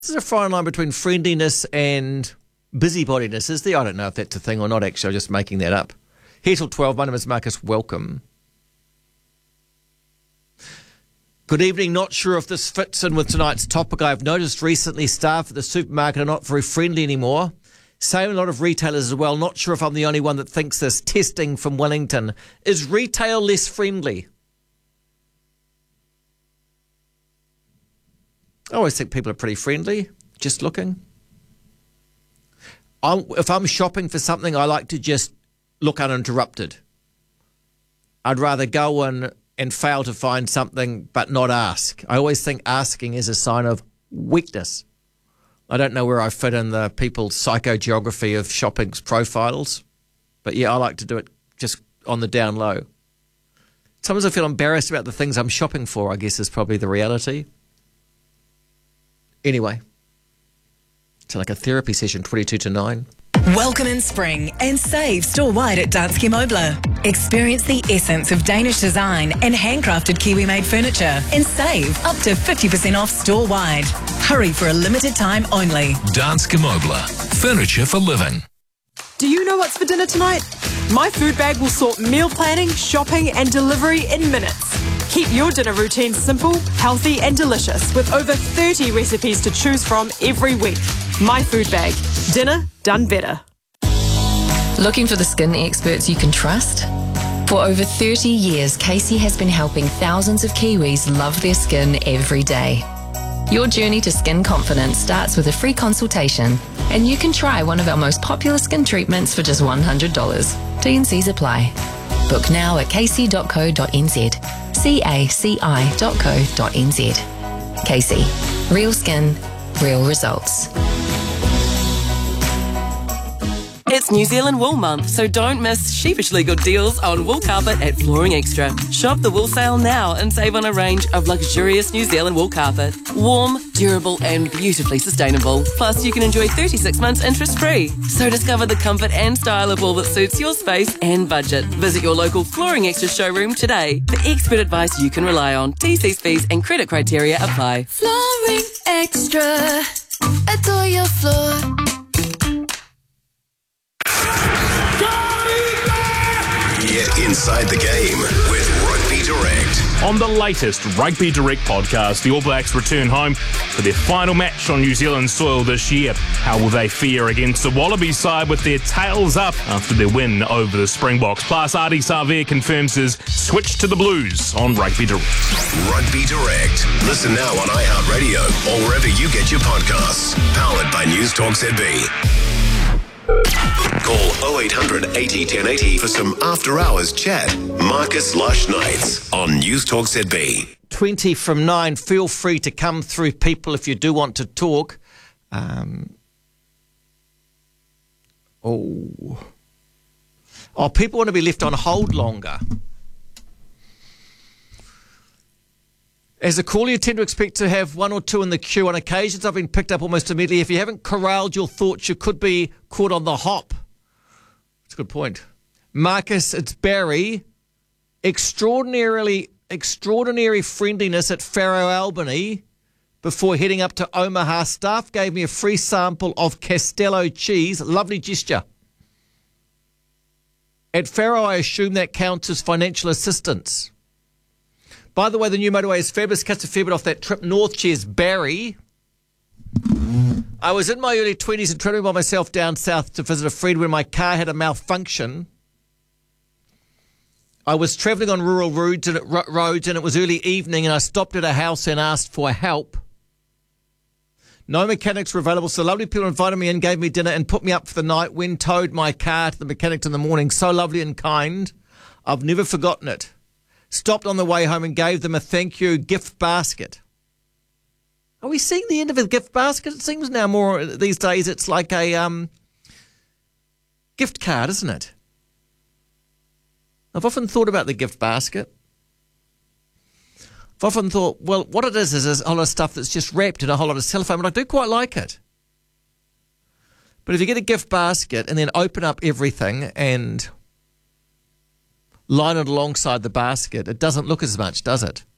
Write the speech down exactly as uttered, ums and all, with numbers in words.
There's a fine line between friendliness and busybodiness, is there? I don't know if that's a thing or not, actually. I'm just making that up. Here till twelve. My name is Marcus. Welcome. Good evening. Not sure if this fits in with tonight's topic. I've noticed recently staff at the supermarket are not very friendly anymore. Same a lot of retailers as well. Not sure if I'm the only one that thinks this. Testing from Wellington. Is retail less friendly? I always think people are pretty friendly. Just looking. I'm, if I'm shopping for something, I like to just look uninterrupted. I'd rather go in and fail to find something but not ask. I always think asking is a sign of weakness. I don't know where I fit in the people's psychogeography of shopping's profiles, but yeah, I like to do it just on the down low. Sometimes I feel embarrassed about the things I'm shopping for, I guess is probably the reality. Anyway, it's like a therapy session, twenty-two to nine. Welcome in spring and save store-wide at Danske Møbler. Experience the essence of Danish design and handcrafted Kiwi-made furniture and save up to fifty percent off store-wide. Hurry for a limited time only. Danske Møbler. Furniture for living. Do you know what's for dinner tonight? My food bag will sort meal planning, shopping and delivery in minutes. Keep your dinner routine simple, healthy and delicious with over thirty recipes to choose from every week. My food bag. Dinner done better. Looking for the skin experts you can trust? For over thirty years, Casey has been helping thousands of Kiwis love their skin every day. Your journey to skin confidence starts with a free consultation, and you can try one of our most popular skin treatments for just one hundred dollars. T and Cs apply. Book now at casey dot co dot n z. C A C I dot co dot n z. Casey. Real skin, real results. It's New Zealand Wool Month, so don't miss sheepishly good deals on wool carpet at Flooring Extra. Shop the wool sale now and save on a range of luxurious New Zealand wool carpet. Warm, durable and beautifully sustainable. Plus, you can enjoy thirty-six months interest-free. So discover the comfort and style of wool that suits your space and budget. Visit your local Flooring Extra showroom today for expert advice you can rely on. T Cs, fees and credit criteria apply. Flooring Extra. Adore your floor. Get inside the game with Rugby Direct. On the latest Rugby Direct podcast, the All Blacks return home for their final match on New Zealand soil this year. How will they fare against the Wallabies side with their tails up after their win over the Springboks? Plus, Ardie Savea confirms his switch to the Blues on Rugby Direct. Rugby Direct. Listen now on iHeartRadio or wherever you get your podcasts. Powered by News Talk Z B. Call oh eight hundred eighty ten eighty for some after-hours chat. Marcus Lush Nights on News Talk Z B. twenty from nine. Feel free to come through, people, if you do want to talk. Um, oh. Oh, people want to be left on hold longer. As a caller, you tend to expect to have one or two in the queue. On occasions, I've been picked up almost immediately. If you haven't corralled your thoughts, you could be caught on the hop. That's a good point. Marcus, it's Barry. Extraordinarily, extraordinary friendliness at Faro Albany before heading up to Omaha. Staff gave me a free sample of Castello cheese. Lovely gesture. At Faro, I assume that counts as financial assistance. By the way, the new motorway is fabulous. Cuts a fair bit off that trip north. Cheers, Barry. I was in my early twenties and travelling by myself down south to visit a friend when my car had a malfunction. I was travelling on rural roads and, it, roads and it was early evening and I stopped at a house and asked for help. No mechanics were available, so lovely people invited me in, gave me dinner and put me up for the night. When towed my car to the mechanic in the morning, so lovely and kind. I've never forgotten it. Stopped on the way home and gave them a thank you gift basket. Are we seeing the end of a gift basket? It seems now more these days it's like a um, gift card, isn't it? I've often thought about the gift basket. I've often thought, well, what it is is a whole lot of stuff that's just wrapped in a whole lot of cellophane, but I do quite like it. But if you get a gift basket and then open up everything and line it alongside the basket, it doesn't look as much, does it?